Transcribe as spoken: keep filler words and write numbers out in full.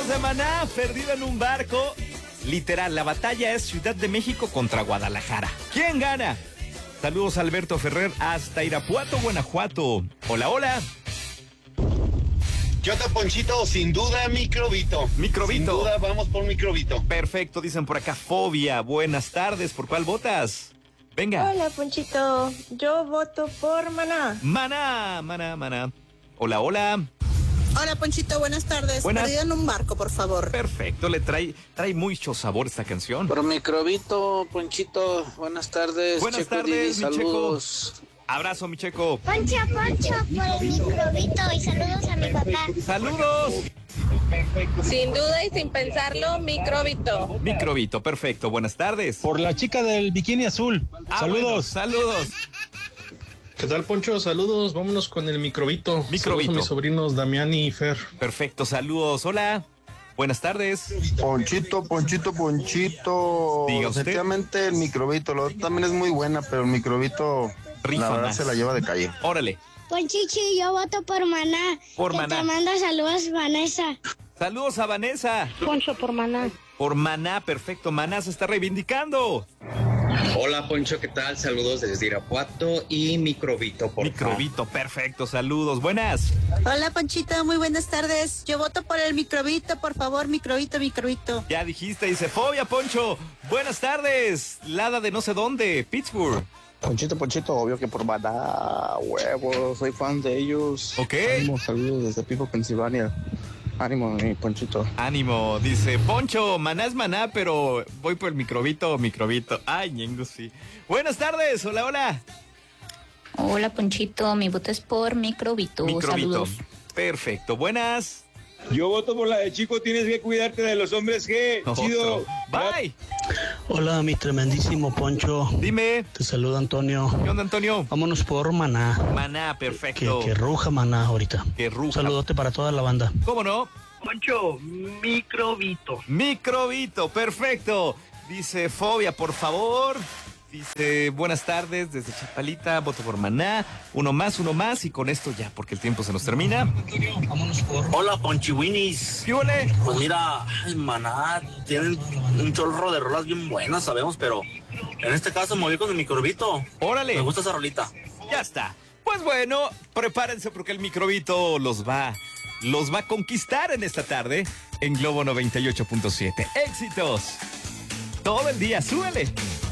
Saludos de Maná, perdido en un barco. Literal, la batalla es Ciudad de México contra Guadalajara. ¿Quién gana? Saludos a Alberto Ferrer hasta Irapuato, Guanajuato. Hola, hola. Yo te Ponchito, sin duda, Microbito. Microbito. Sin duda, vamos por Microbito. Perfecto, dicen por acá Fobia. Buenas tardes, ¿por cuál votas? Venga. Hola, Ponchito. Yo voto por Maná. Maná, Maná, Maná. Hola, hola. Hola, Ponchito, buenas tardes. Buenas. Perdido en un barco, por favor. Perfecto, le trae, trae mucho sabor esta canción. Por Microbito, Ponchito, buenas tardes. Buenas Checo tardes, Didi, mi saludos. Checo. Abrazo, mi Checo. Poncho, Poncho, por el Microbito y saludos a mi papá. Saludos. Sin duda y sin pensarlo, Microbito. Microbito, perfecto. Buenas tardes. Por la chica del bikini azul. Ah, Saludos. bueno, saludos. ¿Qué tal, Poncho? Saludos, vámonos con el Microbito. Microbito. Saludos a mis sobrinos Damián y Fer. Perfecto, saludos. Hola. Buenas tardes. Ponchito, Ponchito, Ponchito. Diga usted. Efectivamente, el Microbito, lo otro también es muy buena, pero el Microbito, Rifa la verdad, más. se la lleva de calle. Órale. Ponchichi, yo voto por Maná. Por que Maná. te manda saludos, Vanessa. Saludos a Vanessa. Poncho por Maná. Por Maná, perfecto. Maná se está reivindicando. Hola, Poncho, ¿qué tal? Saludos desde Irapuato y Microbito, por favor. Microbito, perfecto. Saludos. Buenas. Hola, Ponchito, muy buenas tardes. Yo voto por el Microbito, por favor, Microbito, Microbito. Ya dijiste, dice Fobia, Poncho. Buenas tardes. Lada de no sé dónde, Pittsburgh. Ponchito, Ponchito, obvio que por Maná, huevos, soy fan de ellos. Ok. Ánimo, saludos desde Pico, Pensilvania. Ánimo, mi Ponchito. Ánimo, dice Poncho, Maná es Maná, pero voy por el Microbito, Microbito. Ay, ñengo, sí. Buenas tardes, hola, hola. Hola, Ponchito, mi voto es por Microbito. Microbito, Saludos. perfecto. Buenas. Yo voto por la de Chico, tienes que cuidarte de los hombres G. Chido. Otro. Bye. Hola, mi tremendísimo Poncho. Dime. Te saluda Antonio. ¿Qué onda, Antonio? Vámonos por Maná. Maná, Que, perfecto. que ruja Maná ahorita. Que ruja. Un saludote para toda la banda. ¿Cómo no? Poncho, Microbito. Microbito, perfecto. Dice Fobia, por favor. Dice, buenas tardes, desde Chapalita, voto por Maná. Uno más, uno más, y con esto ya, porque el tiempo se nos termina. Vámonos por... Hola, Ponchiwinis. ¿Qué huele? Pues mira, ay, Maná tienen un chorro de rolas bien buenas, sabemos, pero en este caso me voy con el Microbito. Órale. Me gusta esa rolita. Ya está. Pues bueno, prepárense porque el Microbito los va, los va a conquistar en esta tarde en Globo noventa y ocho punto siete. ¡Éxitos! Todo el día, súbele.